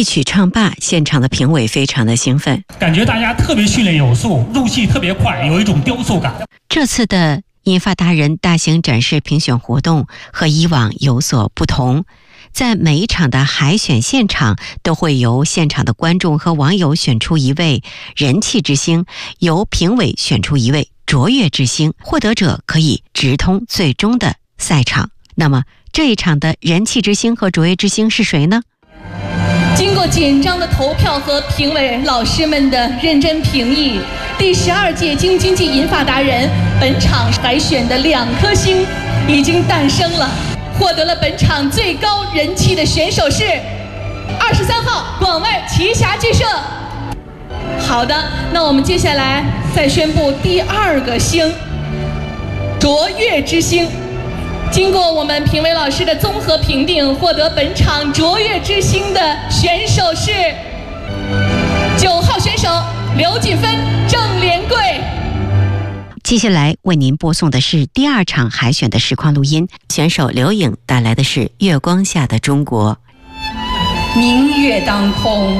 曲唱罢，现场的评委非常的兴奋， 感觉大家特别训练有素，入戏特别快，有一种雕塑感。 这次的银发达人大型展示评选活动和以往有所不同，在每一场的海选现场都会由现场的观众和网友选出一位人气之星，由评委选出一位卓越之星，获得者可以直通最终的赛场。那么这一场的人气之星和卓越之星是谁呢？ 经过紧张的投票和评委老师们的认真评议，第12届京津冀银发达人本场海选的2颗星已经诞生了。获得了本场最高人气的选手是23号广外奇侠剧社。好的，那我们接下来再宣布第2个星，卓越之星。经过我们评委老师的综合评定，获得本场卓越之星的选手是9号选手刘锦芬、郑连贵。 接下来为您播送的是第2场海选的实况录音，选手刘颖带来的是《月光下的中国》。 明月当空，